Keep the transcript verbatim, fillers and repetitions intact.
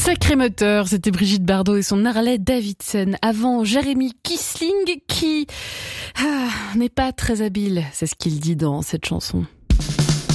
Sacré moteur, c'était Brigitte Bardot et son Harley Davidson. Avant, Jérémy Kissling qui ah, n'est pas très habile, c'est ce qu'il dit dans cette chanson.